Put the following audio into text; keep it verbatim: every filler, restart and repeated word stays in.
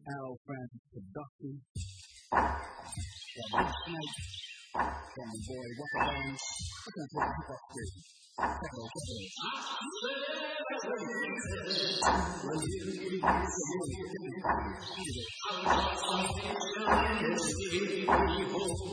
Al Francis Production. Got Big Snake. Got my boy Rucker Band. Listen to the hip hop station. Check it out, check it out.